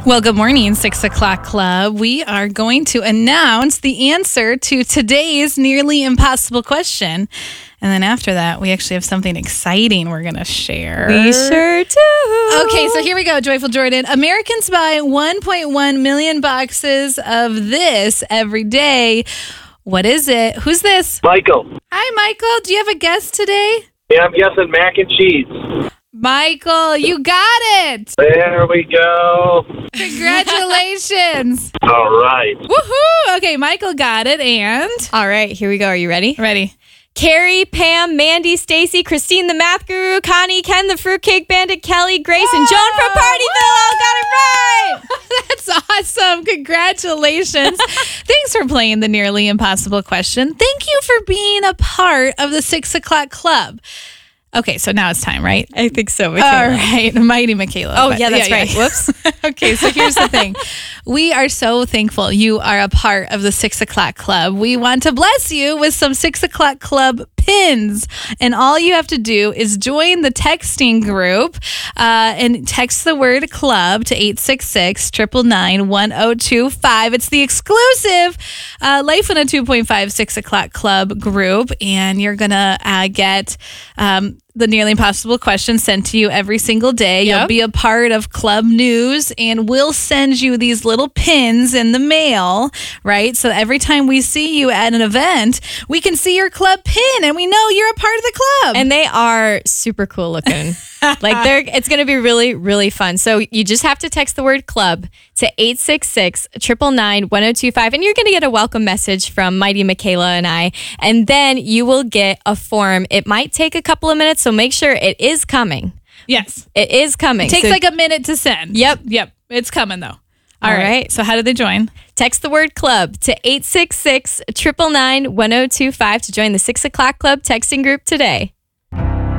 Well, good morning, 6 o'clock club. We are going to announce the answer to today's nearly impossible question. And then after that, we actually have something exciting we're going to share. We sure do. Okay, so here we go, Joyful Jordan. Americans buy 1.1 million boxes of this every day. What is it? Who's this? Michael. Hi, Michael. Do you have a guess today? Yeah, I'm guessing mac and cheese. Michael, you got it. There we go. Congratulations. All right. Woohoo. Okay, Michael got it. And All right, here we go. Are you ready? ready. Carrie, Pam, Mandy, Stacy, Christine, the math guru, Connie, Ken, the fruitcake bandit, Kelly, Grace, and Joan from Partyville all got it right. That's awesome. Congratulations. Thanks for playing the nearly impossible question. Thank you for being a part of the 6 o'clock club. Okay, so now it's time, right? I think so, All Michaela. right, Mighty Michaela. Oh, But- yeah, that's right. Whoops. Okay, so here's the thing. We are so thankful you are a part of the 6 o'clock club. We want to bless you with some 6 o'clock club pins. And all you have to do is join the texting group and text the word club to 866-999-1025. It's the exclusive Life in a 2.5 6 o'clock club group. And you're going to get the nearly impossible question sent to you every single day. Yep. You'll be a part of club news, and we'll send you these little pins in the mail, right? So every time we see you at an event, we can see your club pin and we know you're a part of the club. And they are super cool looking. It's going to be really, really fun. So you just have to text the word club to 866-999-1025, and you're going to get a welcome message from Mighty Michaela and I, and then you will get a form. It might take a couple of minutes, so make sure it is coming. yes. It is coming. It takes So like a minute to send. Yep. It's coming though. All right. So how do they join? text the word club to 866-999-1025 to join the 6 o'clock club texting group today.